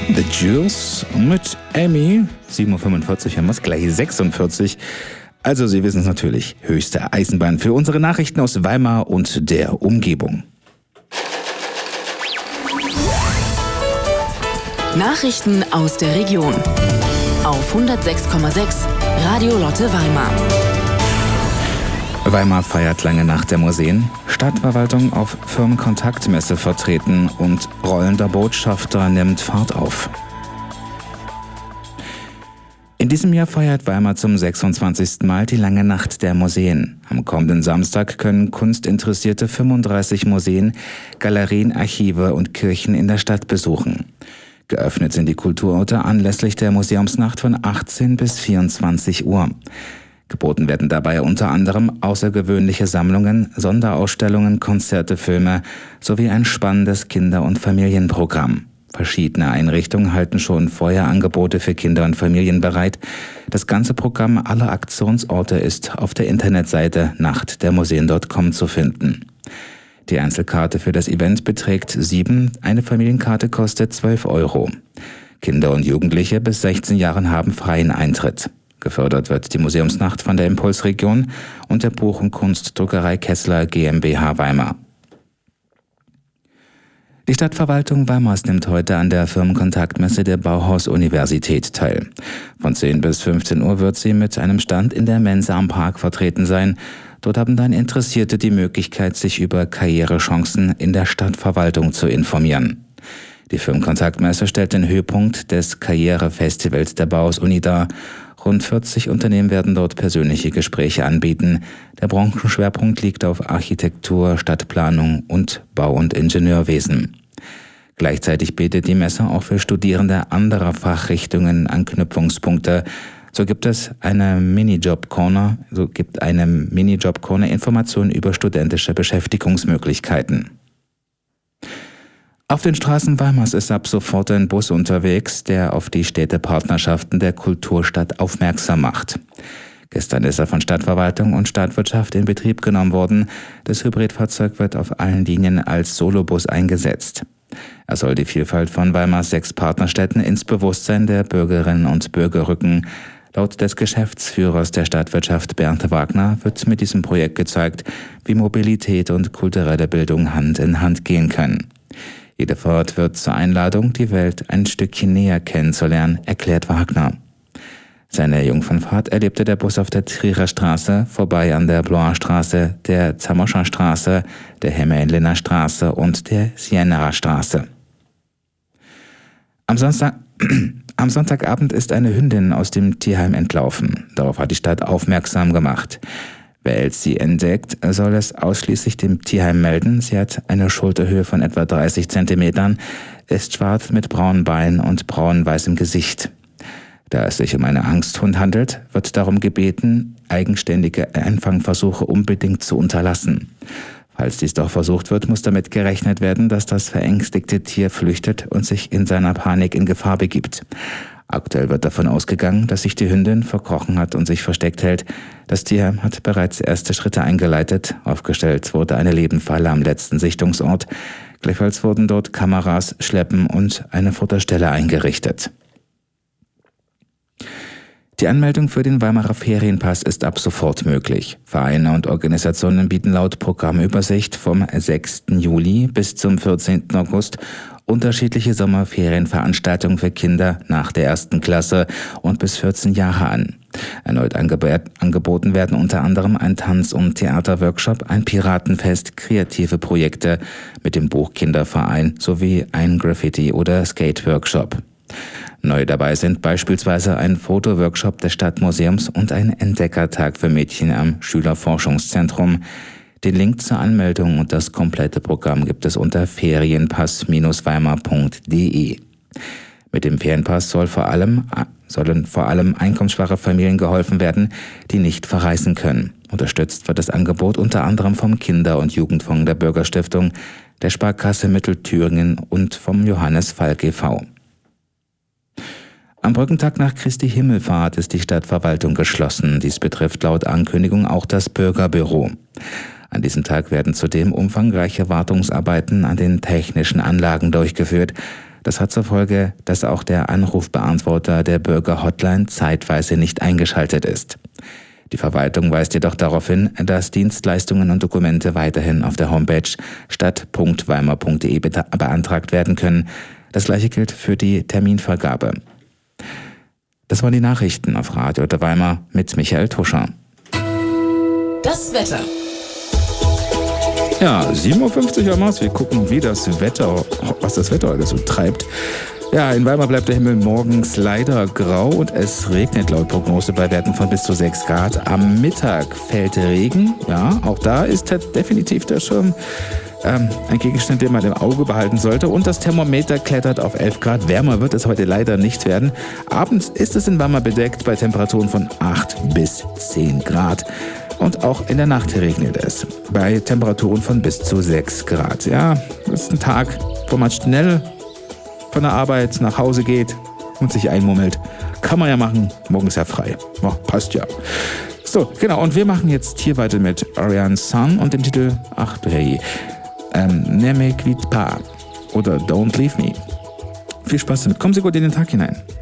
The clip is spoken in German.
The Jules mit Amy. 7.45 Uhr haben wir es, gleich 46. Also Sie wissen es natürlich, höchste Eisenbahn für unsere Nachrichten aus Weimar und der Umgebung. Nachrichten aus der Region auf 106,6 Radio Lotte Weimar. Weimar feiert lange Nacht der Museen, Stadtverwaltung auf Firmenkontaktmesse vertreten und rollender Botschafter nimmt Fahrt auf. In diesem Jahr feiert Weimar zum 26. Mal die lange Nacht der Museen. Am kommenden Samstag können Kunstinteressierte 35 Museen, Galerien, Archive und Kirchen in der Stadt besuchen. Geöffnet sind die Kulturorte anlässlich der Museumsnacht von 18 bis 24 Uhr. Geboten werden dabei unter anderem außergewöhnliche Sammlungen, Sonderausstellungen, Konzerte, Filme sowie ein spannendes Kinder- und Familienprogramm. Verschiedene Einrichtungen halten schon vorher Angebote für Kinder und Familien bereit. Das ganze Programm aller Aktionsorte ist auf der Internetseite nachtdermuseen.com zu finden. Die Einzelkarte für das Event beträgt 7, eine Familienkarte kostet 12 Euro. Kinder und Jugendliche bis 16 Jahren haben freien Eintritt. Gefördert wird die Museumsnacht von der Impulsregion und der Buch- und Kunstdruckerei Kessler GmbH Weimar. Die Stadtverwaltung Weimars nimmt heute an der Firmenkontaktmesse der Bauhaus-Universität teil. Von 10 bis 15 Uhr wird sie mit einem Stand in der Mensa am Park vertreten sein. Dort haben dann Interessierte die Möglichkeit, sich über Karrierechancen in der Stadtverwaltung zu informieren. Die Firmenkontaktmesse stellt den Höhepunkt des Karrierefestivals der Bauhaus-Uni dar. Rund 40 Unternehmen werden dort persönliche Gespräche anbieten. Der Branchenschwerpunkt liegt auf Architektur, Stadtplanung und Bau- und Ingenieurwesen. Gleichzeitig bietet die Messe auch für Studierende anderer Fachrichtungen Anknüpfungspunkte. So gibt eine Minijob-Corner Informationen über studentische Beschäftigungsmöglichkeiten. Auf den Straßen Weimars ist ab sofort ein Bus unterwegs, der auf die Städtepartnerschaften der Kulturstadt aufmerksam macht. Gestern ist er von Stadtverwaltung und Stadtwirtschaft in Betrieb genommen worden. Das Hybridfahrzeug wird auf allen Linien als Solobus eingesetzt. Er soll die Vielfalt von Weimars 6 Partnerstädten ins Bewusstsein der Bürgerinnen und Bürger rücken. Laut des Geschäftsführers der Stadtwirtschaft Bernd Wagner wird mit diesem Projekt gezeigt, wie Mobilität und kulturelle Bildung Hand in Hand gehen können. Jede Fahrt wird zur Einladung, die Welt ein Stückchen näher kennenzulernen, erklärt Wagner. Seine Jungfernfahrt erlebte der Bus auf der Trierer Straße, vorbei an der Bloer Straße, der Zamoscher Straße, der Hemmerliner Straße und der Sienerer Straße. Am Sonntagabend ist eine Hündin aus dem Tierheim entlaufen. Darauf hat die Stadt aufmerksam gemacht. Wer sie entdeckt, soll es ausschließlich dem Tierheim melden. Sie hat eine Schulterhöhe von etwa 30 Zentimetern, ist schwarz mit braunen Beinen und braun-weißem Gesicht. Da es sich um einen Angsthund handelt, wird darum gebeten, eigenständige Einfangversuche unbedingt zu unterlassen. Falls dies doch versucht wird, muss damit gerechnet werden, dass das verängstigte Tier flüchtet und sich in seiner Panik in Gefahr begibt. Aktuell wird davon ausgegangen, dass sich die Hündin verkrochen hat und sich versteckt hält. Das Tierheim hat bereits erste Schritte eingeleitet. Aufgestellt wurde eine Lebenfalle am letzten Sichtungsort. Gleichfalls wurden dort Kameras, Schleppen und eine Futterstelle eingerichtet. Die Anmeldung für den Weimarer Ferienpass ist ab sofort möglich. Vereine und Organisationen bieten laut Programmübersicht vom 6. Juli bis zum 14. August unterschiedliche Sommerferienveranstaltungen für Kinder nach der 1. Klasse und bis 14 Jahre an. Erneut angeboten werden unter anderem ein Tanz- und Theaterworkshop, ein Piratenfest, kreative Projekte mit dem Buchkinderverein sowie ein Graffiti- oder Skate-Workshop. Neu dabei sind beispielsweise ein Fotoworkshop des Stadtmuseums und ein Entdeckertag für Mädchen am Schülerforschungszentrum. Den Link zur Anmeldung und das komplette Programm gibt es unter ferienpass-weimar.de. Mit dem Ferienpass sollen vor allem einkommensschwache Familien geholfen werden, die nicht verreisen können. Unterstützt wird das Angebot unter anderem vom Kinder- und Jugendfonds der Bürgerstiftung, der Sparkasse Mittelthüringen und vom Johannes Falk e.V. Am Brückentag nach Christi Himmelfahrt ist die Stadtverwaltung geschlossen. Dies betrifft laut Ankündigung auch das Bürgerbüro. An diesem Tag werden zudem umfangreiche Wartungsarbeiten an den technischen Anlagen durchgeführt. Das hat zur Folge, dass auch der Anrufbeantworter der Bürger-Hotline zeitweise nicht eingeschaltet ist. Die Verwaltung weist jedoch darauf hin, dass Dienstleistungen und Dokumente weiterhin auf der Homepage stadt.weimar.de beantragt werden können. Das gleiche gilt für die Terminvergabe. Das waren die Nachrichten auf Radio Weimar mit Michael Tuscher. Das Wetter. Ja, 7.50 Uhr am Maß. Wir gucken, was das Wetter heute so treibt. Ja, in Weimar bleibt der Himmel morgens leider grau und es regnet laut Prognose bei Werten von bis zu 6 Grad. Am Mittag fällt Regen. Ja, auch da ist definitiv der Schirm ein Gegenstand, den man im Auge behalten sollte. Und das Thermometer klettert auf 11 Grad. Wärmer wird es heute leider nicht werden. Abends ist es in Weimar bedeckt bei Temperaturen von 8 bis 10 Grad. Und auch in der Nacht regnet es bei Temperaturen von bis zu 6 Grad. Ja, das ist ein Tag, wo man schnell von der Arbeit nach Hause geht und sich einmummelt. Kann man ja machen, morgen ist ja frei. Oh, passt ja. So, genau, und wir machen jetzt hier weiter mit Ariane Sun und dem Titel, ach du Herrje, Ne me quitte pas oder Don't Leave Me. Viel Spaß damit. Kommen Sie gut in den Tag hinein.